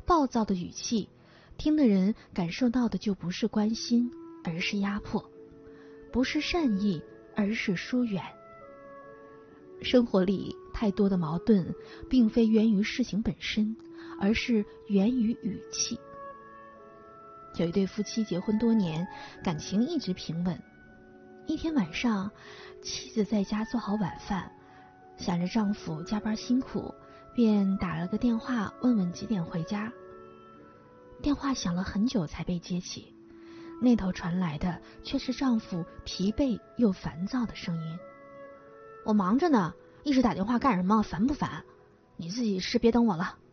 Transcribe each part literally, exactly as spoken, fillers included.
暴躁的语气，听的人感受到的就不是关心，而是压迫，不是善意，而是疏远。生活里太多的矛盾，并非源于事情本身，而是源于语气。有一对夫妻结婚多年，感情一直平稳。一天晚上，妻子在家做好晚饭，想着丈夫加班辛苦，便打了个电话问问几点回家。电话响了很久才被接起，那头传来的却是丈夫疲惫又烦躁的声音：我忙着呢，一直打电话干什么？烦不烦？你自己吃，别等我了。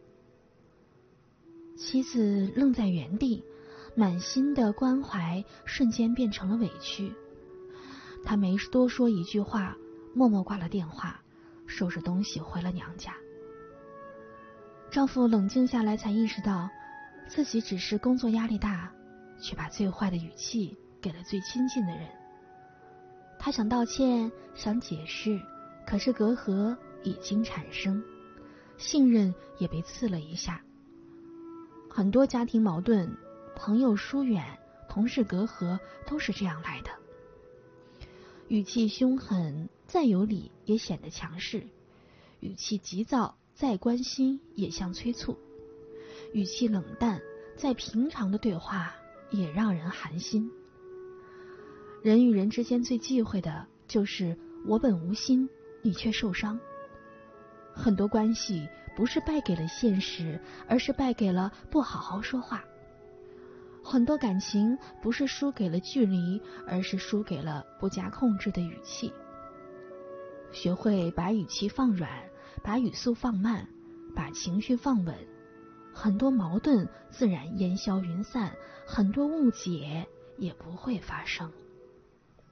妻子愣在原地，满心的关怀瞬间变成了委屈。她没多说一句话，默默挂了电话，收拾东西回了娘家。丈夫冷静下来，才意识到自己只是工作压力大，却把最坏的语气给了最亲近的人。他想道歉，想解释，可是隔阂已经产生，信任也被刺了一下。很多家庭矛盾，朋友疏远，同事隔阂，都是这样来的。语气凶狠，再有理也显得强势；语气急躁，再关心也像催促；语气冷淡，再平常的对话也让人寒心。人与人之间最忌讳的就是我本无心，你却受伤。很多关系不是败给了现实，而是败给了不好好说话。很多感情不是输给了距离，而是输给了不加控制的语气。学会把语气放软，把语速放慢，把情绪放稳，很多矛盾自然烟消云散，很多误解也不会发生。